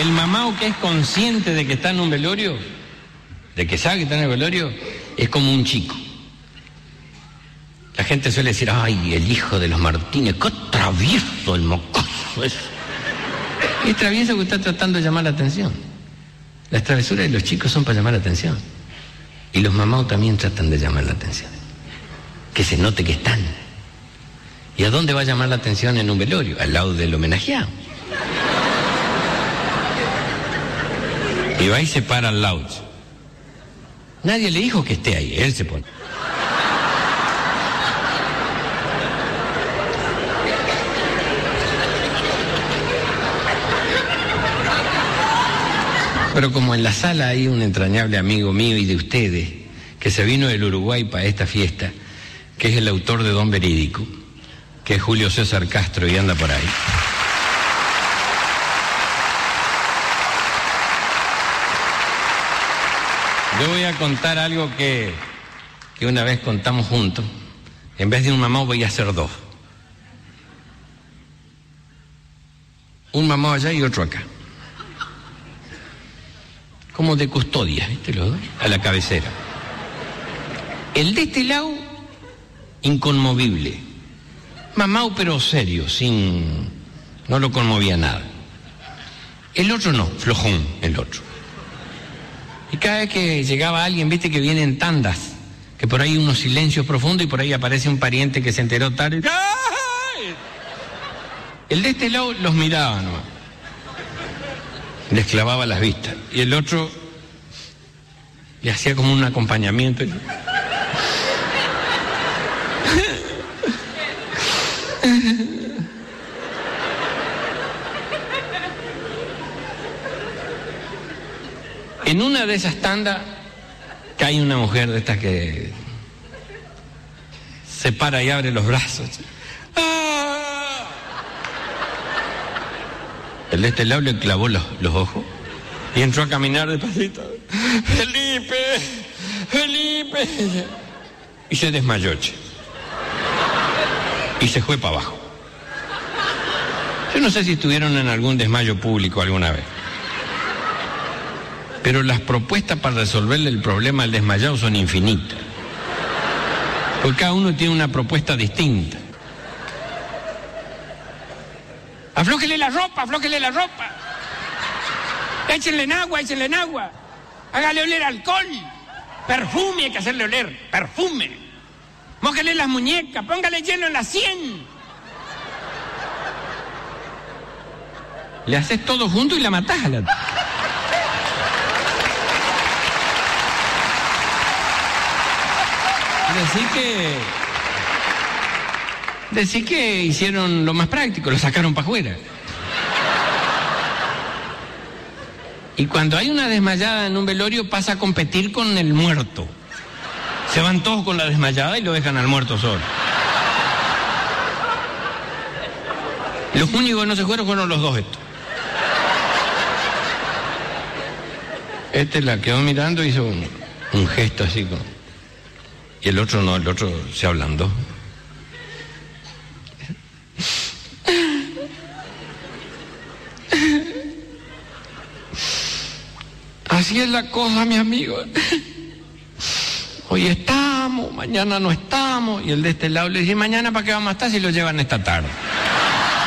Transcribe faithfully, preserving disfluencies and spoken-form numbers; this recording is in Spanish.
El mamao que es consciente de que está en un velorio, de que sabe que está en el velorio, es como un chico. La gente suele decir, ay, el hijo de los Martínez, qué travieso el mocoso es. Es travieso que está tratando de llamar la atención. Las travesuras de los chicos son para llamar la atención. Y los mamaos también tratan de llamar la atención. Que se note que están. ¿Y a dónde va a llamar la atención en un velorio? Al lado del homenajeado. Y va y se para al lado. Nadie le dijo que esté ahí, él se pone. Pero como en la sala hay un entrañable amigo mío y de ustedes, que se vino del Uruguay para esta fiesta, que es el autor de Don Verídico, que es Julio César Castro y anda por ahí. Yo voy a contar algo que, que una vez contamos juntos. En vez de un mamao voy a hacer dos. Un mamao allá y otro acá. Como de custodia, ¿viste? Los dos, a la cabecera. El de este lado, inconmovible. Mamao pero serio, sin... no lo conmovía nada. El otro no, flojón, el otro. Y cada vez que llegaba alguien, viste que viene en tandas, que por ahí unos silencios profundos y por ahí aparece un pariente que se enteró tarde. ¡Ay! El de este lado los miraba nomás. Les clavaba las vistas. Y el otro le hacía como un acompañamiento. En una de esas tandas cae una mujer de estas que se para y abre los brazos. ¡Ah! El de este lado le clavó los, los ojos y entró a caminar despacito. ¡Felipe! ¡Felipe! Y se desmayó, che. Y se fue para abajo. Yo no sé si estuvieron en algún desmayo público alguna vez. Pero las propuestas para resolverle el problema al desmayado son infinitas. Porque cada uno tiene una propuesta distinta. Aflójele la ropa, aflójele la ropa. Échenle en agua, échenle en agua. Hágale oler alcohol. Perfume, hay que hacerle oler, perfume. Mójele las muñecas, póngale hielo en la sien. Le haces todo junto y la matás a la... Decir que... Decir que hicieron lo más práctico, lo sacaron para afuera. Y cuando hay una desmayada en un velorio pasa a competir con el muerto. Se van todos con la desmayada y lo dejan al muerto solo. Los únicos que no se fueron fueron los dos estos. Este la quedó mirando y hizo un, un gesto así como... Y el otro no, el otro se ablandó. Así es la cosa, mi amigo. Hoy estamos, mañana no estamos. Y el de este lado le dice, mañana para qué vamos a estar si lo llevan esta tarde.